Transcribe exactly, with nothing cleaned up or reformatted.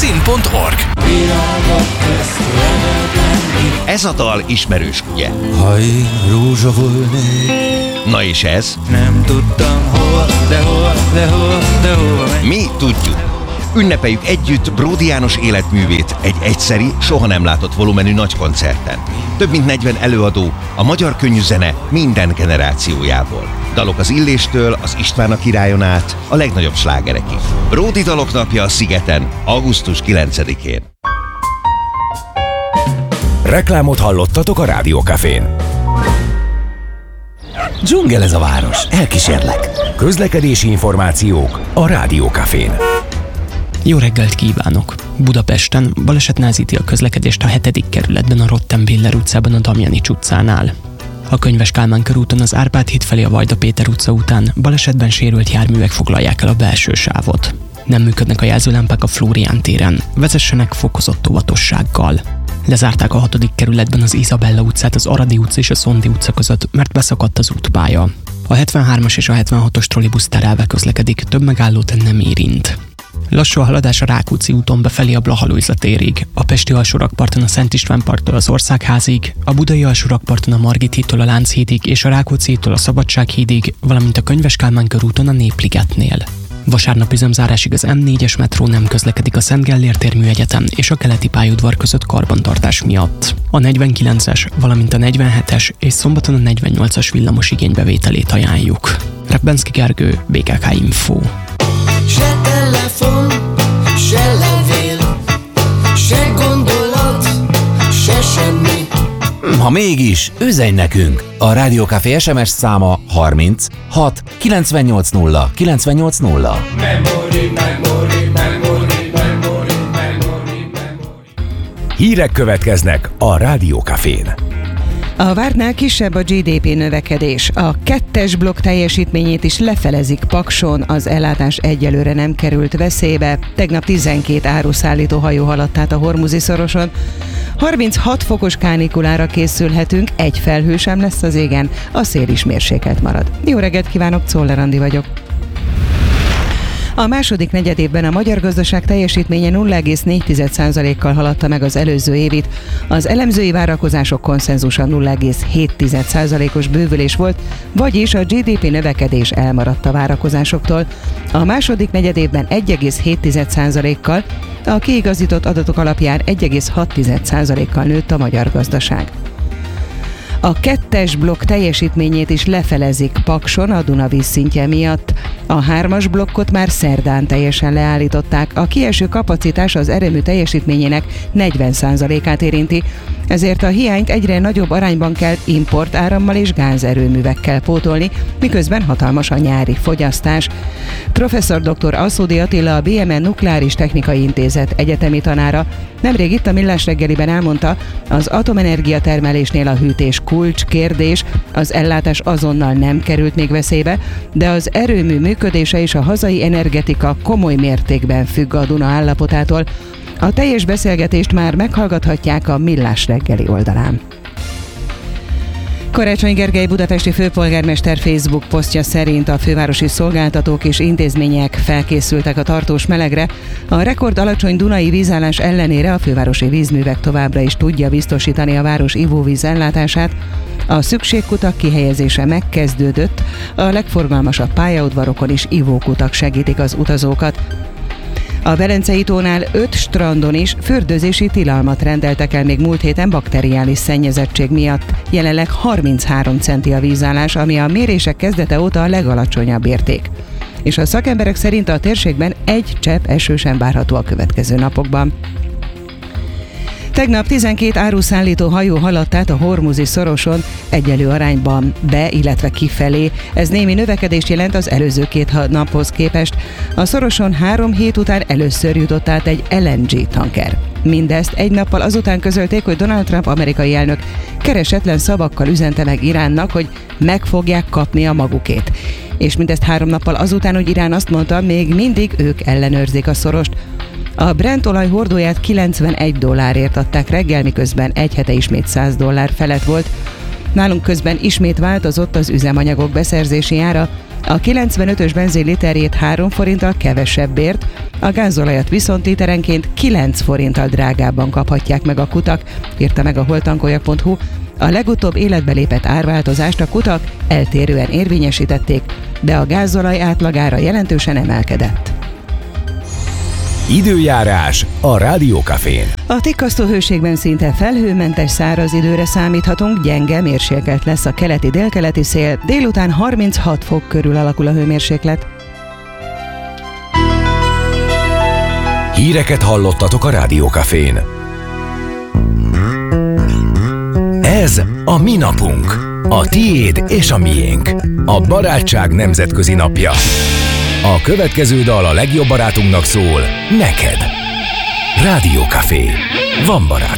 szín pont org. Ez a dal ismerős, ugye? Ha én rózsa volnék. Na és ez? Nem tudtam hol, de hol, de hol, de hol menj. Mi tudjuk. Ünnepeljük együtt Bródi János életművét egy egyszeri, soha nem látott volumenű nagy koncerten. Több mint negyven előadó, a magyar könnyűzene minden generációjából. Dalok az Illéstől, az István a királyon át, a legnagyobb slágerekig. Bródi dalok napja a Szigeten, augusztus kilencedikén. Reklámot hallottatok a Rádiókafén. Dzsungel ez a város, elkísérlek. Közlekedési információk a Rádiókafén. Jó reggelt kívánok! Budapesten baleset nehezíti a közlekedést a hetedik kerületben a Rottenwiller utcában a Damjanics utcánál. A Könyves Kálmán körúton az Árpád híd felé a Vajda Péter utca után balesetben sérült járművek foglalják el a belső sávot. Nem működnek a jelzőlámpák a Flórián téren, vezessenek fokozott óvatossággal. Lezárták a hatodik kerületben az Izabella utcát az Aradi utca és a Szondi utca között, mert beszakadt az útpálya. A hetvenhármas és a hetvenhatos trollibusz terelve közlekedik, több megállót nem érint. Lassú a haladás a Rákóczi úton befelé a Blaha Lujza térig, a pesti alsórakparton a Szent István parttól az Országházig, a budai alsórakparton a Margit hídtól a Lánchídig és a Rákóczi hídtól a Szabadsághídig, valamint a Könyves Kálmán körúton a Népligetnél. Vasárnap üzemzárásig az em négyes metró nem közlekedik a Szent Gellért térműegyetem és a keleti pályaudvar között karbantartás miatt. A negyvenkilences, valamint a negyvenhetes és szombaton a negyvennyolcas villamos igénybevételét ajánljuk. Repbenszki Gergő, bé ká ká Info. Se telefon, se levél, se gondolat, se semmi. Ha mégis, üzenj nekünk! A Rádiókafé es em es száma harminc hat kilencvennyolc nulla kilencvennyolc nulla. Memory, memory, memory, memory, memory, memory. Hírek következnek a Rádiókafén. A vártnál kisebb a gé dé pé növekedés. A kettes blokk teljesítményét is lefelezik Pakson, az ellátás egyelőre nem került veszélybe. Tegnap tizenkét áruszállító hajó haladt át a Hormuzi szoroson. harminchat fokos kánikulára készülhetünk, egy felhő sem lesz az égen, a szél is mérsékelt marad. Jó reggelt kívánok, Czoller Andi vagyok. A második negyedévben a magyar gazdaság teljesítménye nulla egész négy százalékkal haladta meg az előző évit. Az elemzői várakozások konszenzusa nulla egész hét százalékos bővülés volt, vagyis a gé dé pé növekedés elmaradt a várakozásoktól. A második negyedévben egy egész hét százalékkal, a kiigazított adatok alapján egy egész hat százalékkal nőtt a magyar gazdaság. A kettes blokk teljesítményét is lefelezik Pakson a Duna vízszintje miatt. A hármas blokkot már szerdán teljesen leállították, a kieső kapacitás az erőmű teljesítményének negyven százalékát érinti, ezért a hiányt egyre nagyobb arányban kell import árammal és gázerőművekkel pótolni, miközben hatalmas a nyári fogyasztás. Professzor dr. Aszódi Attila, a bé em en Nukleáris Technikai Intézet egyetemi tanára nemrég itt a Millás reggeliben elmondta, az atomenergia termelésnél a hűtés kulcs kérdés, az ellátás azonnal nem került még veszélybe, de az erőmű működése és a hazai energetika komoly mértékben függ a Duna állapotától. A teljes beszélgetést már meghallgathatják a Millás reggeli oldalán. Karácsony Gergely budapesti főpolgármester Facebook posztja szerint a fővárosi szolgáltatók és intézmények felkészültek a tartós melegre. A rekord alacsony dunai vízállás ellenére a fővárosi vízművek továbbra is tudja biztosítani a város ivóvíz ellátását. A szükségkutak kihelyezése megkezdődött, a legforgalmasabb pályaudvarokon is ivókutak segítik az utazókat. A Velencei tónál öt strandon is fürdőzési tilalmat rendeltek el még múlt héten bakteriális szennyezettség miatt. Jelenleg harminchárom centi a vízállás, ami a mérések kezdete óta a legalacsonyabb érték. És a szakemberek szerint a térségben egy csepp eső sem várható a következő napokban. Tegnap tizenkét áruszállító hajó haladt át a Hormuzi szoroson egyenlő arányban be, illetve kifelé. Ez némi növekedést jelent az előző két naphoz képest. A szoroson három hét után először jutott át egy el en gé tanker. Mindezt egy nappal azután közölték, hogy Donald Trump amerikai elnök keresetlen szavakkal üzente meg Iránnak, hogy meg fogják kapni a magukét. És mindezt három nappal azután, hogy Irán azt mondta, még mindig ők ellenőrzik a szorost. A Brent olaj hordóját kilencvenegy dollárért adták reggel, miközben egy hete ismét száz dollár felett volt. Nálunk közben ismét változott az üzemanyagok beszerzési ára. A kilencvenötös benzin literjét három forinttal kevesebbért, a gázolajat viszont literenként kilenc forinttal drágábban kaphatják meg a kutak, írta meg a holtankolja pont hu. A legutóbb életbe lépett árváltozást a kutak eltérően érvényesítették, de a gázolaj átlagára jelentősen emelkedett. Időjárás a Rádiókafén. A tikkasztó hőségben szinte felhőmentes száraz időre számíthatunk, gyenge mérsékelt lesz a keleti-délkeleti szél, délután harminchat fok körül alakul a hőmérséklet. Híreket hallottatok a Rádiókafén. Ez a mi napunk, a tiéd és a miénk, a barátság nemzetközi napja. A következő dal a legjobb barátunknak szól, neked. Rádiókafé. Van barát.